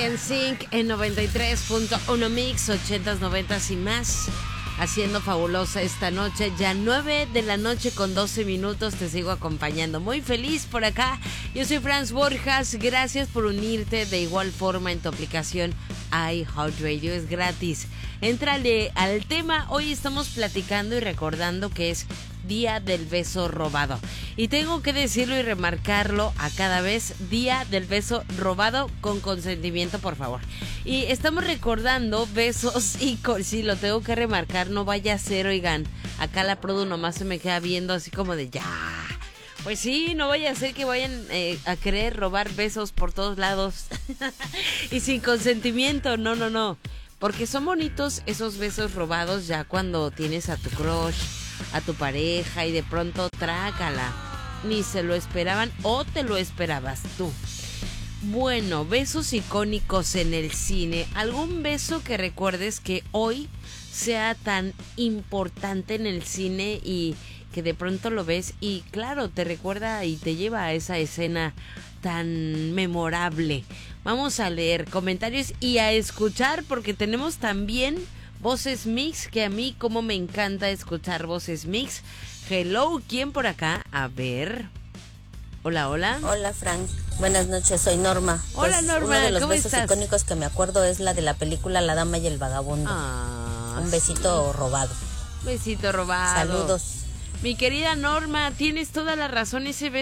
En Sync en 93.1 Mix, 80s, 90s y más. Haciendo fabulosa esta noche, ya 9 de la noche con 12 minutos, te sigo acompañando. Muy feliz por acá. Yo soy Franz Borjas, gracias por unirte de igual forma en tu aplicación iHeartRadio, es gratis. Éntrale al tema, hoy estamos platicando y recordando que es Día del Beso Robado. Y tengo que decirlo y remarcarlo a cada vez, Día del Beso Robado con consentimiento, por favor. Y estamos recordando besos y sí, lo tengo que remarcar, no vaya a ser, oigan, acá la produ nomás se me queda viendo así como de ya. Pues sí, no vaya a ser que vayan a querer robar besos por todos lados y sin consentimiento, no. Porque son bonitos esos besos robados ya cuando tienes a tu crush, a tu pareja y de pronto trácala. Ni se lo esperaban o te lo esperabas tú. Bueno, besos icónicos en el cine. ¿Algún beso que recuerdes que hoy sea tan importante en el cine y que de pronto lo ves y claro, te recuerda y te lleva a esa escena tan memorable? Vamos a leer comentarios y a escuchar porque tenemos también voces mix, que a mí como me encanta escuchar voces mix. Hello, ¿quién por acá? A ver. Hola. Hola, Frank. Buenas noches, soy Norma. Hola, pues, Norma, uno de los ¿cómo besos estás? icónicos que me acuerdo es la de la película La Dama y el Vagabundo. Un besito robado. Besito robado. Saludos. Mi querida Norma, tienes toda la razón, ese beso